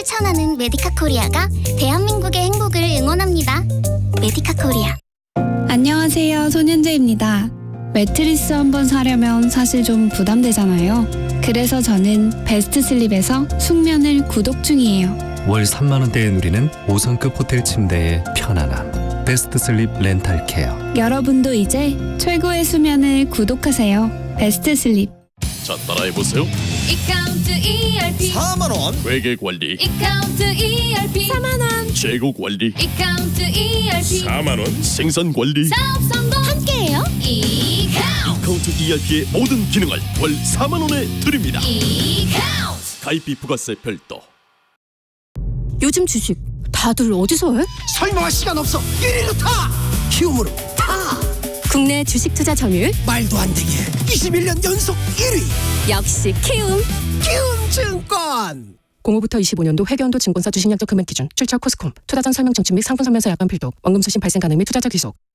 전하는 메디카 코리아가 대한민국의 행복을 응원합니다. 메디카 코리아. 안녕하세요, 손현재입니다. 매트리스 한번 사려면 사실 좀 부담되잖아요. 그래서 저는 베스트 슬립에서 숙면을 구독 중이에요. 월 3만 원대에 누리는 5성급 호텔 침대의 편안함. 베스트 슬립 렌탈 케어. 여러분도 이제 최고의 수면을 구독하세요. 베스트 슬립. 자, 따라해보세요. 이카운트 ERP 4만원 회계관리, 이카운트 ERP 4만원 재고 관리, 이카운트 ERP 4만원 생산관리. 사업 성공 함께해요. 이카운트 ERP의 모든 기능을 월 4만원에 드립니다. 이카운트. 가입비 부가세 별도. 요즘 주식 다들 어디서 해? 설명할 시간 없어. 1위로 타. 키움으로 타. 국내 주식 투자 점유율 말도 안 되게 21년 연속 1위. 역시 키움. 키움증권. 05부터 25년도 회계연도 증권사 주식약정 금액 기준, 출처 코스콤, 투자전 설명 청취 및 상품 설명서 약관 필독, 원금 수신 발생 가능 및 투자자 귀속.